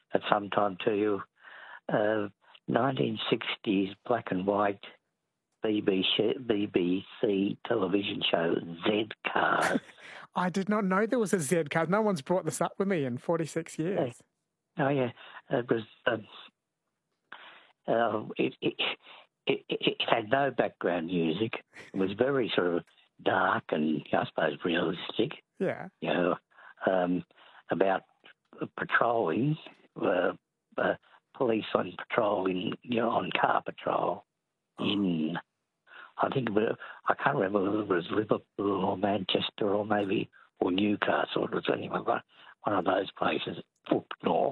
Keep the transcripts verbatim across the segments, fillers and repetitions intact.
at some time to you. Uh, nineteen sixties black and white B B C, B B C television show, Z Cars. I did not know there was a Z Cars. No one's brought this up with me in forty-six years. Oh, yeah. It was... Um, uh, it, it, it, it had no background music. It was very sort of dark and, I suppose, realistic. Yeah. You know, um, about patrolling, uh, uh, police on patrol, in, you know, on car patrol in, I think, it was, I can't remember whether it was Liverpool or Manchester or maybe, or Newcastle. It was anyway, one one of those places up north.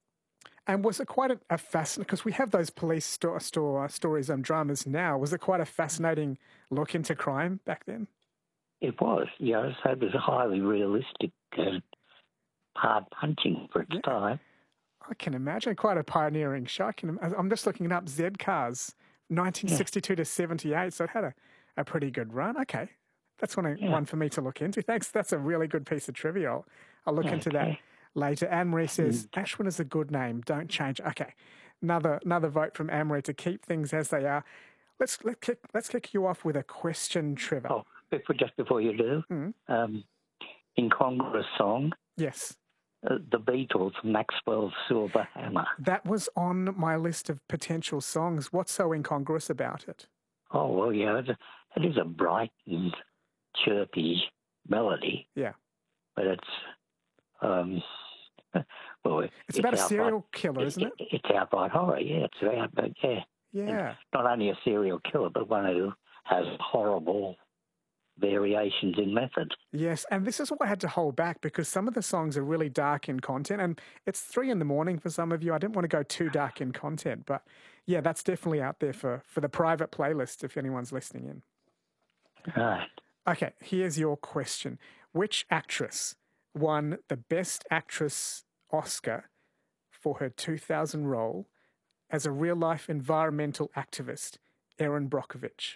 And was it quite a, a fascinating, because we have those police store, store stories and dramas now, was it quite a fascinating look into crime back then? It was, yeah. So it was a highly realistic, uh, hard punching for its yeah. time. I can imagine. Quite a pioneering show. I can, I'm just looking it up, Z Cars, nineteen sixty-two yeah. to seventy-eight, so it had a, a pretty good run. Okay. That's one, yeah. one for me to look into. Thanks. That's a really good piece of trivia. I'll, I'll look okay. into that later. Anne-Marie says, mm. Ashwin is a good name. Don't change. Okay. Another another vote from Anne-Marie to keep things as they are. Let's, let's, kick, let's kick you off with a question, Trevor. Oh, before, just before you do, mm. um, Incongruous song. Yes. Uh, the Beatles, Maxwell's Silver Hammer. That was on my list of potential songs. What's so incongruous about it? Oh, well, yeah, it, it is a bright and chirpy melody. Yeah. But it's, um, well, it's, it's about a serial killer, isn't it? it? It's outright horror, yeah. It's about, but yeah. Yeah. And not only a serial killer, but one who has horrible variations in method. Yes, and this is what I had to hold back because some of the songs are really dark in content, and it's three in the morning for some of you. I didn't want to go too dark in content, but yeah, that's definitely out there for, for the private playlist if anyone's listening in. Right. Okay, here's your question. Which actress won the Best Actress Oscar for her two thousand role as a real-life environmental activist, Erin Brockovich?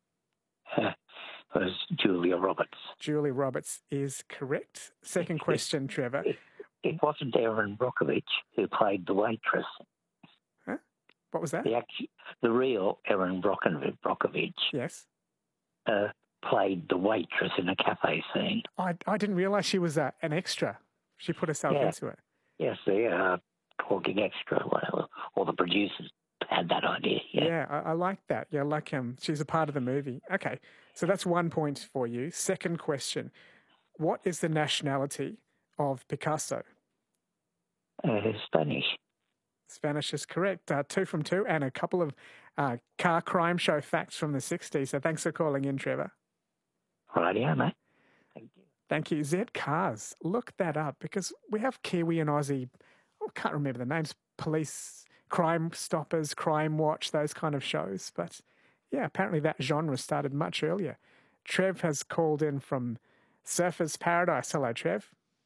Was Julia Roberts. Julia Roberts is correct. Second question, Trevor. It, it wasn't Erin Brockovich who played the waitress. Huh? What was that? The, act- the real Erin Brockovich. Yes. Uh, played the waitress in a cafe scene. I, I didn't realise she was uh, an extra. She put herself yeah. into it. Yes, the uh, talking extra, whatever, or the producers had that idea. Yeah, yeah I, I like that. Yeah, like um, she's a part of the movie. Okay, so that's one point for you. Second question. What is the nationality of Picasso? Uh, Spanish. Spanish is correct. Uh, two from two and a couple of uh, car crime show facts from the sixties. So thanks for calling in, Trevor. Rightio, mate. Thank you. Thank you. Z Cars. Look that up because we have Kiwi and Aussie, I can't remember the names, police, Crime Stoppers, Crime Watch, those kind of shows. But yeah, apparently that genre started much earlier. Trev has called in from Surfers Paradise. Hello, Trev.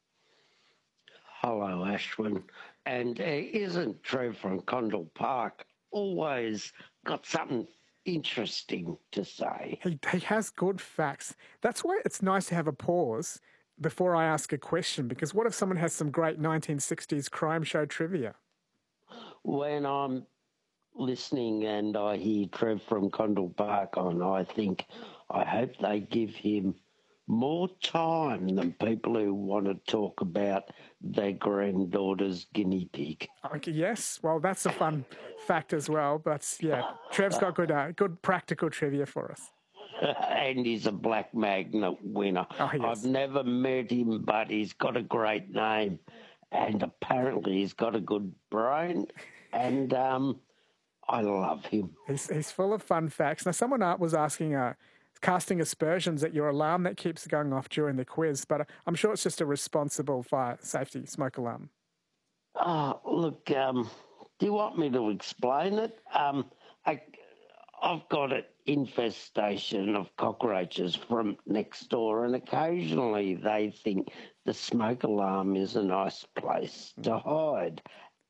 Hello, Ashwin. And uh, isn't Trev from Condell Park always got something interesting to say? He, he has good facts. That's why it's nice to have a pause before I ask a question, because what if someone has some great nineteen sixties crime show trivia? When I'm listening and I hear Trev from Condell Park on, I think, I hope they give him more time than people who want to talk about their granddaughter's guinea pig. Okay, yes, well, that's a fun fact as well. But yeah, Trev's got good, uh, good practical trivia for us. And he's a Black Magnet winner. Oh, yes. I've never met him, but he's got a great name. And apparently he's got a good brain. And um, I love him. He's, he's full of fun facts. Now, someone was asking, uh, casting aspersions at your alarm that keeps going off during the quiz, but I'm sure it's just a responsible fire safety smoke alarm. Oh, look, um, do you want me to explain it? Um, I, I've got an infestation of cockroaches from next door, and occasionally they think the smoke alarm is a nice place to hide.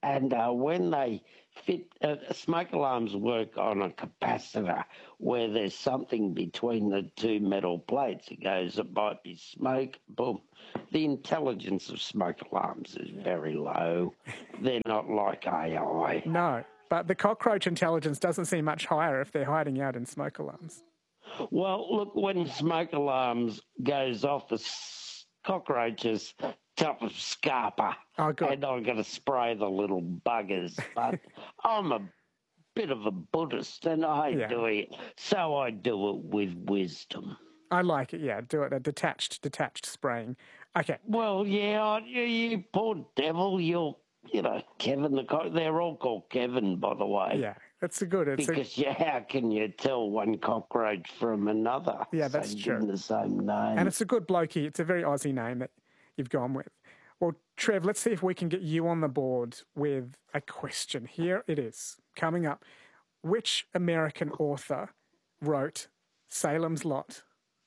And uh, when they fit, uh, smoke alarms work on a capacitor where there's something between the two metal plates. It goes, it might be smoke, boom. The intelligence of smoke alarms is very low. They're not like A I. No, but the cockroach intelligence doesn't seem much higher if they're hiding out in smoke alarms. Well, look, when smoke alarms goes off, the s- cockroaches top of scarper. Oh, good. And I'm going to spray the little buggers. But I'm a bit of a Buddhist and I Yeah. do it. So I do it with wisdom. I like it, yeah. Do it a detached, detached spraying. Okay. Well, yeah, I, you, you poor devil. You're, you know, Kevin the cock. They're all called Kevin, by the way. Yeah, that's a good. It's Because a, yeah, how can you tell one cockroach from another? Yeah, that's Same true. in the same name. And it's a good blokey. It's a very Aussie name that you've gone with. Well, Trev, let's see if we can get you on the board with a question. Here it is, coming up. Which American author wrote Salem's Lot?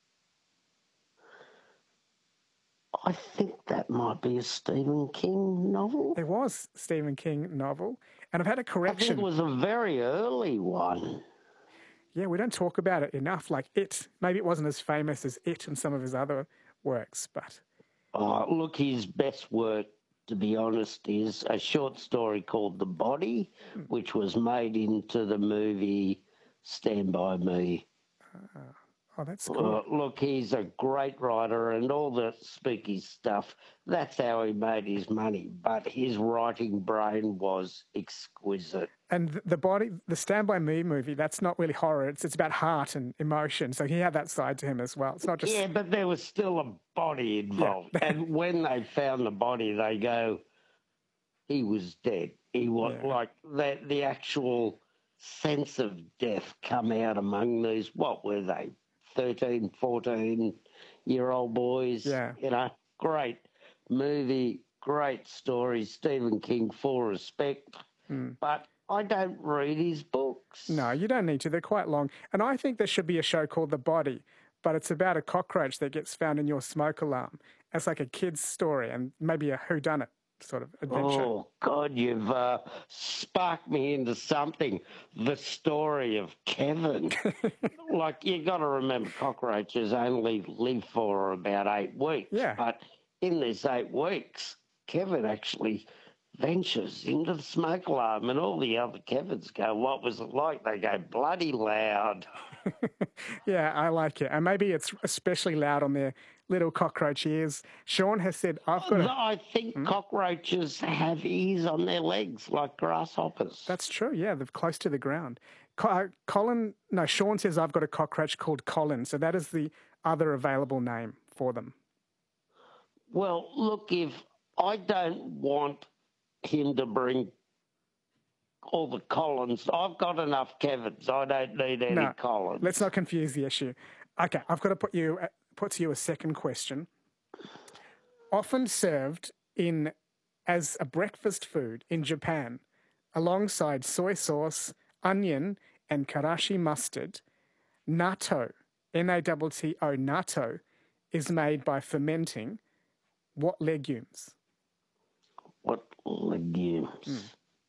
I think that might be a Stephen King novel. It was a Stephen King novel. And I've had a I think correction. it was a very early one. Yeah, we don't talk about it enough. Like It. Maybe it wasn't as famous as It and some of his other works, but... Oh, look, his best work, to be honest, is a short story called The Body, which was made into the movie Stand By Me. Uh, oh, that's cool. Uh, look, he's a great writer and all the spooky stuff. That's how he made his money. But his writing brain was exquisite. And the body, the Stand By Me movie, that's not really horror. It's it's about heart and emotion. So he had that side to him as well. It's not just... Yeah, but there was still a body involved. Yeah. And when they found the body, they go, he was dead. He was Yeah. like that. The actual sense of death come out among these, what were they, thirteen, fourteen year old boys? Yeah. You know, great movie, great story. Stephen King, full respect. Mm. But I don't read his books. No, you don't need to. They're quite long. And I think there should be a show called The Body, but it's about a cockroach that gets found in your smoke alarm. It's like a kid's story and maybe a whodunit sort of adventure. Oh, God, you've uh, sparked me into something. The story of Kevin. Like, you got to remember, cockroaches only live for about eight weeks. Yeah. But in this eight weeks, Kevin actually ventures into the smoke alarm and all the other Kevins go, what was it like? They go, bloody loud. Yeah, I like it. And maybe it's especially loud on their little cockroach ears. Sean has said, I've got a... I think hmm? cockroaches have ears on their legs like grasshoppers. That's true, yeah. They're close to the ground. Co- uh, Colin, no, Sean says I've got a cockroach called Colin. So that is the other available name for them. Well, look, if I don't want him to bring all the Collins. I've got enough Kevins. I don't need any no, Collins. Let's not confuse the issue. Okay, I've got to put you put to you a second question. Often served in as a breakfast food in Japan, alongside soy sauce, onion, and karashi mustard, natto, N A T T O, natto, is made by fermenting what legumes? What legumes? Mm.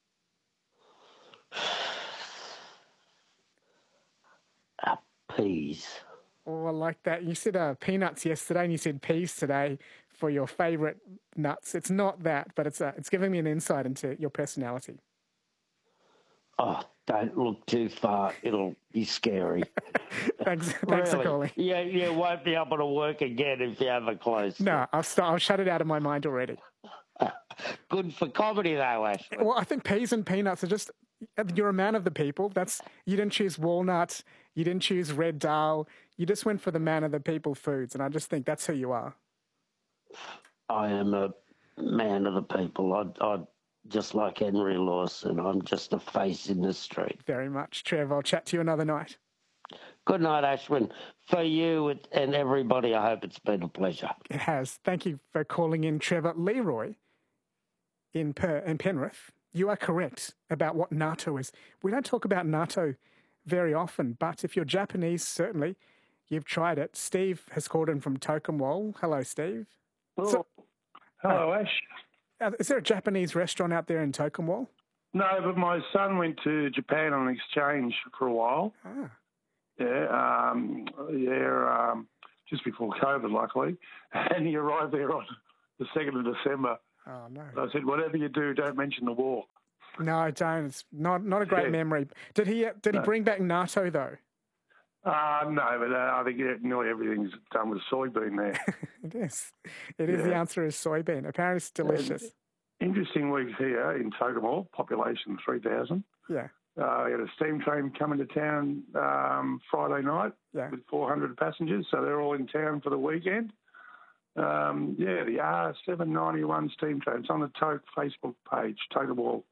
Uh, peas. Oh, I like that. You said uh, peanuts yesterday and you said peas today for your favourite nuts. It's not that, but it's uh, it's giving me an insight into your personality. Oh, don't look too far. It'll be scary. thanks thanks really? for calling. Yeah, you won't be able to work again if you have a close. No, I'll, st- I'll shut it out of my mind already. Good for comedy, though, Ashley. Well, I think peas and peanuts are just... You're a man of the people. That's you didn't choose walnut. You didn't choose red dal. You just went for the man of the people foods, and I just think that's who you are. I am a man of the people. I, I just like Henry Lawson. I'm just a face in the street. Very much, Trev. I'll chat to you another night. Good night, Ashwin. For you and everybody, I hope it's been a pleasure. It has. Thank you for calling in, Trevor. Leroy in, per- in Penrith. You are correct about what natto is. We don't talk about natto very often, but if you're Japanese, certainly you've tried it. Steve has called in from Tokemwal. Hello, Steve. Hello. So, Hello, Ash. Uh, Is there a Japanese restaurant out there in Tokemwal? No, but my son went to Japan on exchange for a while. Ah, Yeah, um, yeah, um, just before COVID, luckily, and he arrived there on the second of December. oh no. I said, whatever you do, don't mention the war. No, I don't. It's not not a great Yeah. memory. Did he uh, Did he No. bring back natto though? Uh, no, but uh, I think yeah, nearly everything's done with soybean there. It is. It is. The Yeah. answer is soybean. Apparently, it's delicious. Interesting week here in Tokemwal, population three thousand. Yeah, Uh, we had a steam train coming to town um, Friday night yeah. with four hundred passengers, so they're all in town for the weekend. Um, yeah, the R seven ninety-one steam train. It's on the Toke Facebook page, Tokemwal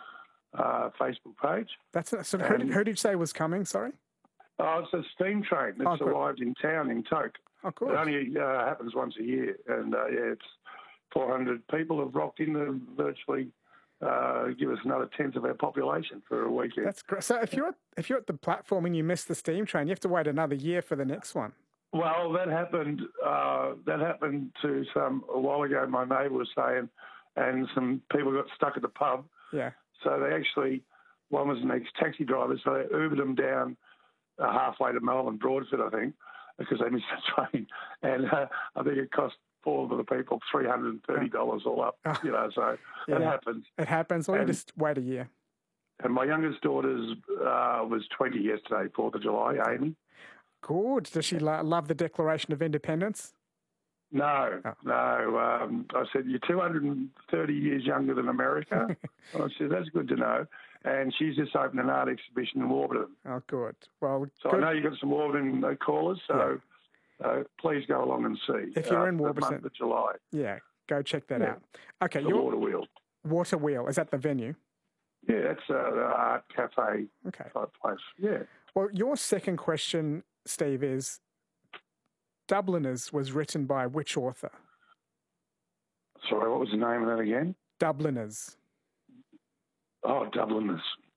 uh, Facebook page. That's so. Who did, Um, who did you say was coming? Sorry. Oh, it's a steam train that's Oh, good. arrived in town in Toke. Oh, It good. only uh, happens once a year, and uh, yeah, it's four hundred people have rocked in to virtually uh, give us another tenth of our population for a weekend. That's great. So if you're at, if you're at the platform and you miss the steam train, you have to wait another year for the next one. Well, that happened. Uh, that happened to some a while ago. My neighbour was saying, and some people got stuck at the pub. Yeah. So they actually, one was an ex-taxi driver, so they Ubered them down uh, halfway to Melbourne, Broadford, I think, because they missed the train, and uh, I think it cost four of the people three hundred and thirty dollars all up. Oh. You know, so Yeah. it happens. It happens. Or you And- just wait a year. And my youngest daughter's uh, was twenty yesterday, Fourth of July, Amy. Good. Does she lo- love the Declaration of Independence? No, Oh. no. Um, I said, you're two hundred thirty years younger than America. I said, that's good to know. And she's just opened an art exhibition in Warburton. Oh, good. Well, So good. I know you've got some Warburton uh, callers, so uh, please go along and see. If you're uh, in the Warburton. month of July, Yeah, go check that Yeah. out. Okay, the your water wheel. water wheel is that the venue? Yeah, that's uh, the art cafe Okay. type place. Yeah. Well, your second question, Steve, is Dubliners was written by which author? Sorry, what was the name of that again? Dubliners. Oh, Dubliners.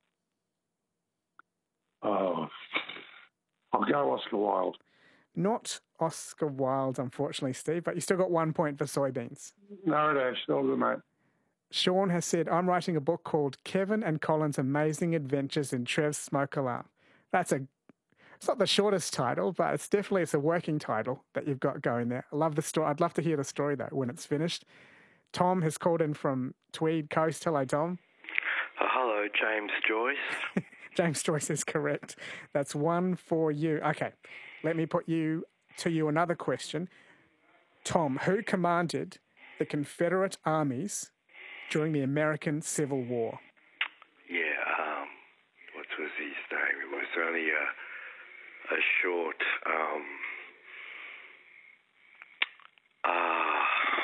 Oh, I'll go Oscar Wilde. Not Oscar Wilde, unfortunately, Steve, but you still got one point for soybeans. No, Dash, all good, mate. Sean has said, I'm writing a book called Kevin and Colin's Amazing Adventures in Trev's Smoke Alarm. That's a, it's not the shortest title, but it's definitely, it's a working title that you've got going there. I love the story. I'd love to hear the story though, when it's finished. Tom has called in from Tweed Coast. Hello, Tom. Oh, hello, James Joyce. James Joyce is correct. That's one for you. Okay, let me put you to you another question. Tom, who commanded the Confederate armies during the American Civil War? Yeah, um, what was his name? It was only a, a short, um, uh,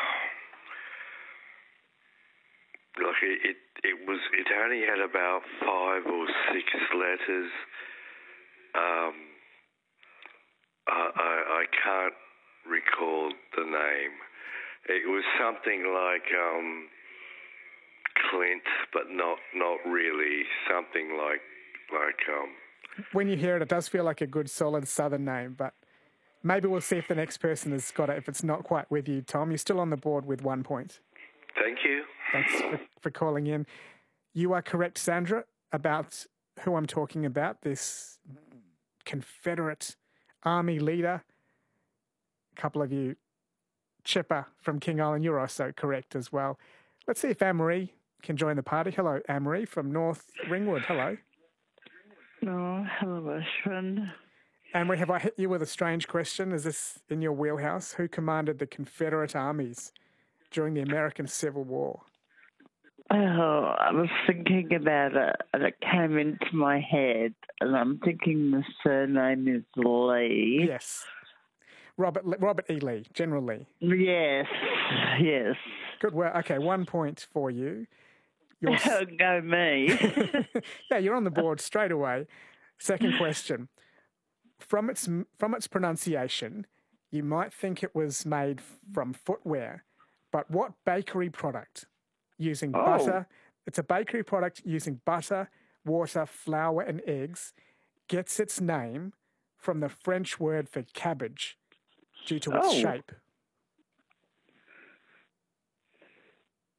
like it, it, it was, it only had about five or six letters. Um, I, I, I can't recall the name. It was something like, um, Clint, but not not really. Something like like um. When you hear it, it does feel like a good, solid Southern name, but maybe we'll see if the next person has got it. If it's not quite with you, Tom, you're still on the board with one point. Thank you. Thanks for, for calling in. You are correct, Sandra, about who I'm talking about, this Confederate Army leader. A couple of you, Chipper from King Island, you're also correct as well. Let's see if Anne-Marie can join the party. Hello, Anne-Marie from North Ringwood. Hello. No, hello, Ashwin. Anne-Marie, have I hit you with a strange question? Is this in your wheelhouse? Who commanded the Confederate armies during the American Civil War? Oh, I was thinking about it, and it came into my head, and I'm thinking the surname is Lee. Yes. Robert Robert E. Lee, General Lee. Yes, yes. Good work. Okay, one point for you. Your s- Go me. yeah, you're on the board straight away. Second question. From its from its pronunciation, you might think it was made from footwear, but what bakery product using Oh. butter? It's a bakery product using butter, water, flour, and eggs. Gets its name from the French word for cabbage due to its Oh. shape.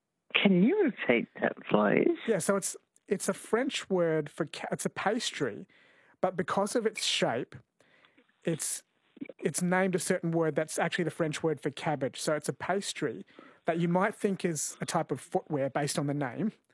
Can you repeat that, please? Yeah, so it's it's a French word for ca- it's a pastry, but because of its shape, it's it's named a certain word that's actually the French word for cabbage. So it's a pastry that you might think is a type of footwear based on the name,